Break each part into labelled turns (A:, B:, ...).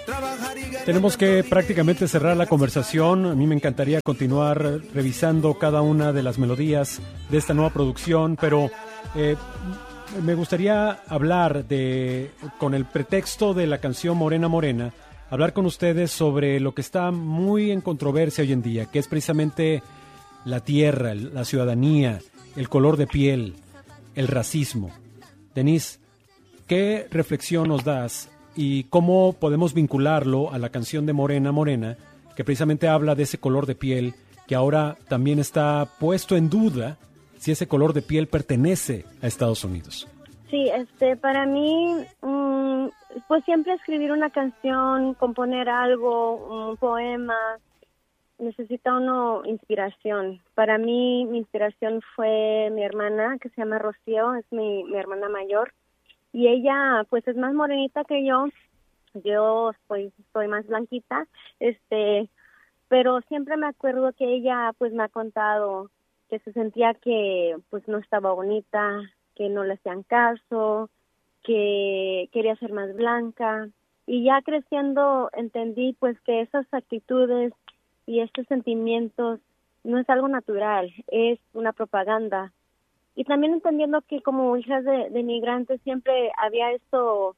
A: Tenemos que prácticamente cerrar la conversación. A mí me encantaría continuar revisando cada una de las melodías de esta nueva producción, pero me gustaría hablar con el pretexto de la canción Morena Morena, hablar con ustedes sobre lo que está muy en controversia hoy en día, que es precisamente la tierra, la ciudadanía, el color de piel, el racismo. Denise, ¿qué reflexión nos das y cómo podemos vincularlo a la canción de Morena Morena, que precisamente habla de ese color de piel que ahora también está puesto en duda si ese color de piel pertenece a Estados Unidos?
B: Sí, para mí, pues siempre escribir una canción, componer algo, un poema, necesita uno inspiración. Para mí, mi inspiración fue mi hermana, que se llama Rocío, es mi hermana mayor. Y ella, pues, es más morenita que yo. Yo soy más blanquita, pero siempre me acuerdo que ella, pues, me ha contado que se sentía que, pues, no estaba bonita, que no le hacían caso, que quería ser más blanca. Y ya creciendo entendí, pues, que esas actitudes y estos sentimientos no es algo natural, es una propaganda. Y también entendiendo que como hijas de inmigrantes siempre había esto,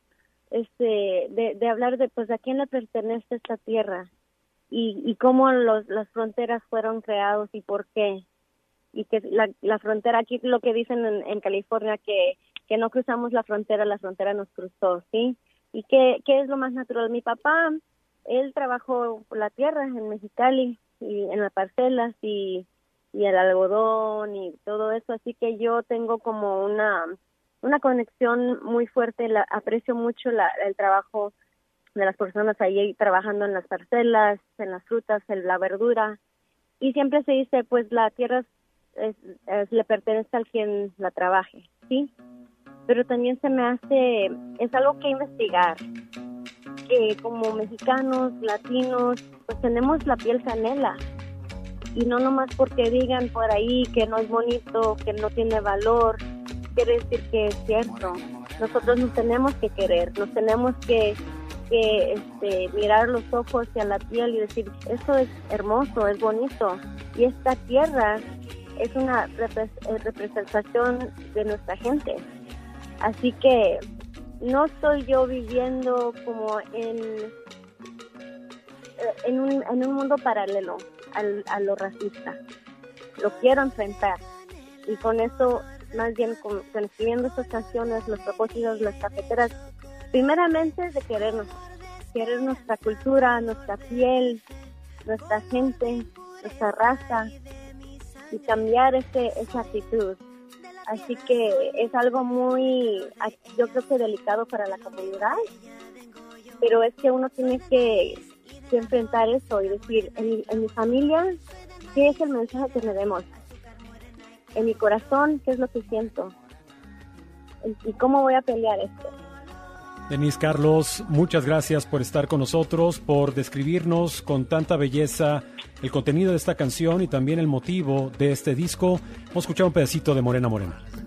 B: de hablar de, pues, a quién le pertenece esta tierra y cómo las fronteras fueron creados y por qué. Y que la frontera, aquí lo que dicen en California, que no cruzamos la frontera nos cruzó, ¿sí? Y ¿qué es lo más natural? Mi papá, él trabajó por la tierra en Mexicali y en las parcelas y el algodón y todo eso, así que yo tengo como una conexión muy fuerte, aprecio mucho el trabajo de las personas ahí trabajando en las parcelas, en las frutas, en la verdura, y siempre se dice, pues la tierra le pertenece al quien la trabaje, ¿sí? Pero también se me hace, es algo que investigar, que como mexicanos, latinos, pues tenemos la piel canela, y no nomás porque digan por ahí que no es bonito, que no tiene valor, quiere decir que es cierto. Nosotros nos tenemos que querer, nos tenemos que mirar los ojos hacia la piel y decir, esto es hermoso, es bonito, y esta tierra es una representación de nuestra gente. Así que no estoy yo viviendo como en un mundo paralelo a lo racista. Lo quiero enfrentar. Y con eso, más bien con escribiendo estas canciones, los propósitos, las cafeteras, primeramente es de querer nuestra cultura, nuestra piel, nuestra gente, nuestra raza, y cambiar esa actitud. Así que es algo muy, yo creo que delicado para la comunidad, pero es que uno tiene que enfrentar eso y decir, en mi familia, ¿qué es el mensaje que me demos? En mi corazón, ¿qué es lo que siento? ¿Y cómo voy a pelear esto?
A: Denise Carlos, muchas gracias por estar con nosotros, por describirnos con tanta belleza el contenido de esta canción y también el motivo de este disco. Vamos a escuchar un pedacito de Morena Morena.